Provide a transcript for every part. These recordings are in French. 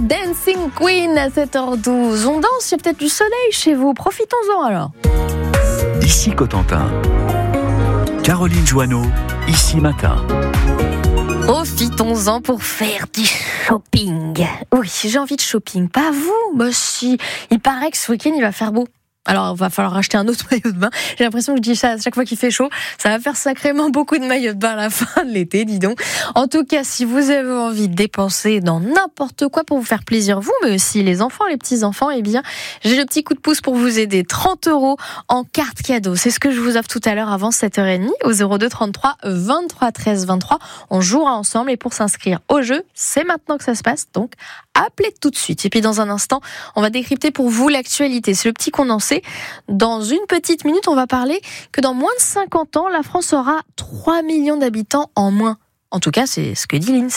Dancing Queen à 7h12. On danse, il y a peut-être du soleil chez vous. Profitons-en alors. Ici Cotentin. Caroline Joanneau, ici Matin. Profitons-en pour faire du shopping. Oui, j'ai envie de shopping. Pas vous? Bah si. Il paraît que ce week-end, il va faire beau. Alors, il va falloir acheter un autre maillot de bain. J'ai l'impression que je dis ça à chaque fois qu'il fait chaud. Ça va faire sacrément beaucoup de maillots de bain à la fin de l'été, dis donc. En tout cas, si vous avez envie de dépenser dans n'importe quoi pour vous faire plaisir, vous, mais aussi les enfants, les petits-enfants, eh bien, j'ai le petit coup de pouce pour vous aider. 30 € en carte cadeau. C'est ce que je vous offre tout à l'heure avant 7h30 au 02 33 23 13 23. On jouera ensemble et pour s'inscrire au jeu, c'est maintenant que ça se passe. Donc, appelez tout de suite. Et puis, dans un instant, on va décrypter pour vous l'actualité. C'est le petit condensé. Dans une petite minute, on va parler que dans moins de 50 ans, la France aura 3 millions d'habitants en moins. En tout cas, c'est ce que dit l'INSEE.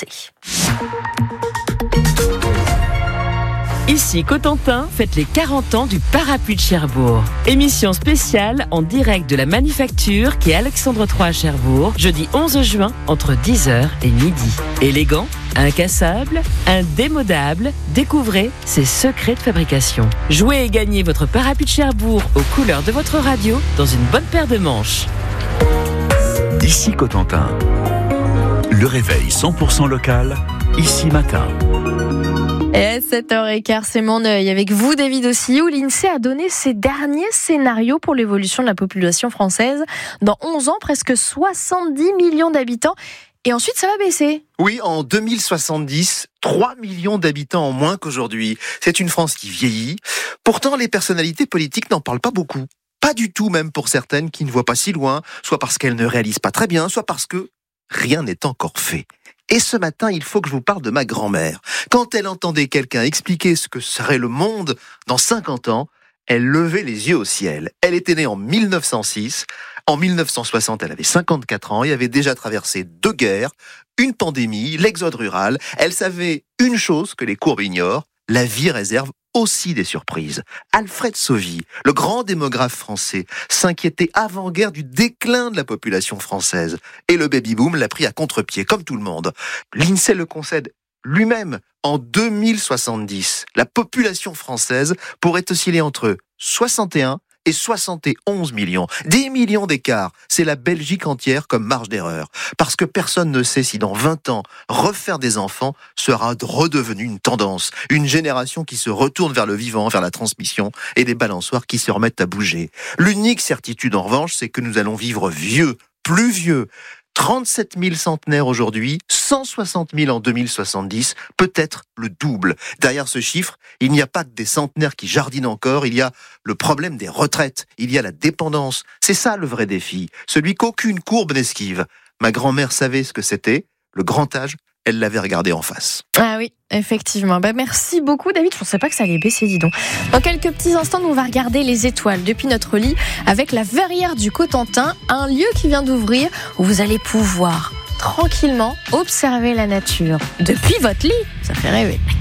Ici Cotentin, faites les 40 ans du Parapluie de Cherbourg. Émission spéciale en direct de la Manufacture qui est Alexandre III à Cherbourg, jeudi 11 juin entre 10h et midi. Élégant, incassable, indémodable, découvrez ses secrets de fabrication. Jouez et gagnez votre Parapluie de Cherbourg aux couleurs de votre radio dans une bonne paire de manches. Ici Cotentin. Le réveil 100% local, ici Matin. Et à 7h15, c'est mon œil. Avec vous, David aussi, où l'INSEE a donné ses derniers scénarios pour l'évolution de la population française. Dans 11 ans, presque 70 millions d'habitants. Et ensuite, ça va baisser. Oui, en 2070, 3 millions d'habitants en moins qu'aujourd'hui. C'est une France qui vieillit. Pourtant, les personnalités politiques n'en parlent pas beaucoup. Pas du tout, même pour certaines qui ne voient pas si loin, soit parce qu'elles ne réalisent pas très bien, soit parce que rien n'est encore fait. Et ce matin, il faut que je vous parle de ma grand-mère. Quand elle entendait quelqu'un expliquer ce que serait le monde dans 50 ans, elle levait les yeux au ciel. Elle était née en 1906. En 1960, elle avait 54 ans et avait déjà traversé 2 guerres, une pandémie, l'exode rural. Elle savait une chose que les courbes ignorent, la vie réserve aussi des surprises. Alfred Sauvy, le grand démographe français, s'inquiétait avant-guerre du déclin de la population française. Et le baby-boom l'a pris à contre-pied, comme tout le monde. L'INSEE le concède lui-même. En 2070, la population française pourrait osciller entre 61 et 71 millions. 10 millions d'écart. C'est la Belgique entière comme marge d'erreur. Parce que personne ne sait si dans 20 ans, refaire des enfants sera redevenu une tendance. Une génération qui se retourne vers le vivant, vers la transmission, et des balançoires qui se remettent à bouger. L'unique certitude en revanche, c'est que nous allons vivre vieux, plus vieux. 37 000 centenaires aujourd'hui, 160 000 en 2070, peut-être le double. Derrière ce chiffre, il n'y a pas que des centenaires qui jardinent encore, il y a le problème des retraites, il y a la dépendance. C'est ça le vrai défi, celui qu'aucune courbe n'esquive. Ma grand-mère savait ce que c'était, le grand âge, elle l'avait regardé en face. Ah oui, effectivement. Merci beaucoup, David. Je ne pensais pas que ça allait baisser, dis donc. Dans quelques petits instants, nous on va regarder les étoiles depuis notre lit avec la Verrière du Cotentin, un lieu qui vient d'ouvrir où vous allez pouvoir tranquillement observer la nature depuis votre lit. Ça fait rêver.